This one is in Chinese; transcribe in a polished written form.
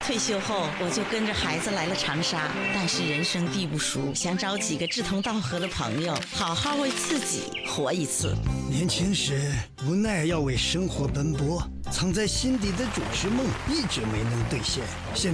退休后，我就跟着孩子来了长沙，但是人生地不熟，想找几个志同道合的朋友，好好为自己活一次。 年轻时无奈要为生活奔波，藏在心底的主持梦一直没能兑现。